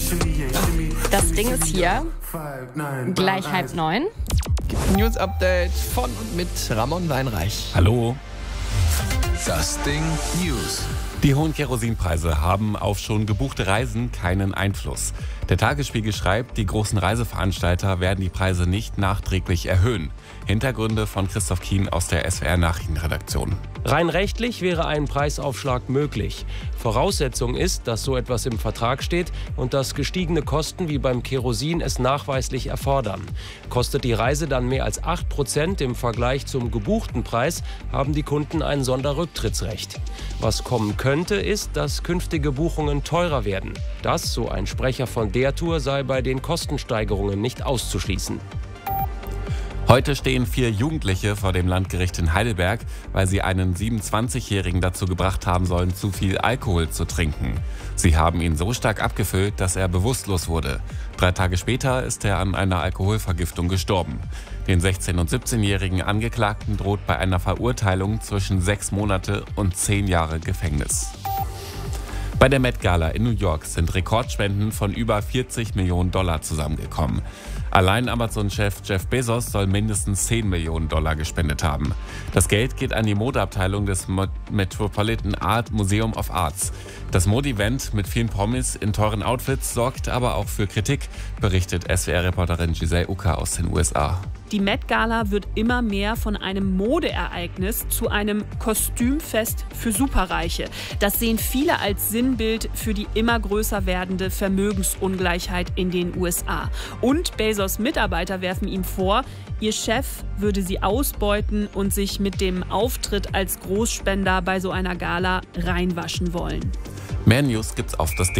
Das Ding ist hier. Gleich 8:30. News Update von und mit Ramon Weinreich. Hallo. Das Ding News. Die hohen Kerosinpreise haben auf schon gebuchte Reisen keinen Einfluss. Der Tagesspiegel schreibt, die großen Reiseveranstalter werden die Preise nicht nachträglich erhöhen. Hintergründe von Christoph Kien aus der SWR-Nachrichtenredaktion. Rein rechtlich wäre ein Preisaufschlag möglich. Voraussetzung ist, dass so etwas im Vertrag steht und dass gestiegene Kosten wie beim Kerosin es nachweislich erfordern. Kostet die Reise dann mehr als 8% im Vergleich zum gebuchten Preis, haben die Kunden ein Sonderrücktrittsrecht. Was kommen könnte, ist, dass künftige Buchungen teurer werden. Das, so ein Sprecher von der Tour, sei bei den Kostensteigerungen nicht auszuschließen. Heute stehen 4 Jugendliche vor dem Landgericht in Heidelberg, weil sie einen 27-Jährigen dazu gebracht haben sollen, zu viel Alkohol zu trinken. Sie haben ihn so stark abgefüllt, dass er bewusstlos wurde. 3 Tage später ist er an einer Alkoholvergiftung gestorben. Den 16- und 17-jährigen Angeklagten droht bei einer Verurteilung zwischen 6 Monate und 10 Jahre Gefängnis. Bei der Met Gala in New York sind Rekordspenden von über $40 Millionen zusammengekommen. Allein Amazon-Chef Jeff Bezos soll mindestens $10 Millionen gespendet haben. Das Geld geht an die Modeabteilung des Metropolitan Art Museum of Arts. Das Mode-Event mit vielen Promis in teuren Outfits sorgt aber auch für Kritik, berichtet SWR-Reporterin Giselle Ucker aus den USA. Die Met Gala wird immer mehr von einem Modeereignis zu einem Kostümfest für Superreiche. Das sehen viele als Sinnbild für die immer größer werdende Vermögensungleichheit in den USA. Und Bezos Mitarbeiter werfen ihm vor, ihr Chef würde sie ausbeuten und sich mit dem Auftritt als Großspender bei so einer Gala reinwaschen wollen. Mehr News gibt's auf das